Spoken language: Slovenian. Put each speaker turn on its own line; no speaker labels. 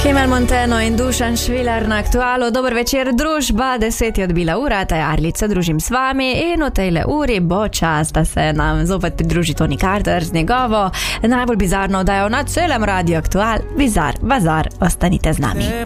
Kemal Monteno in Dušan Švilar na Aktualu. Dober večer, družba, 10 je odbila ura, ta je Arlica, družim s vami in v tejle uri bo čas, da se nam zopet pridruži Tony Carter z njegovo najbolj bizarno oddajo na celem Radiu Aktual, Bizar Bazar. Ostanite z nami.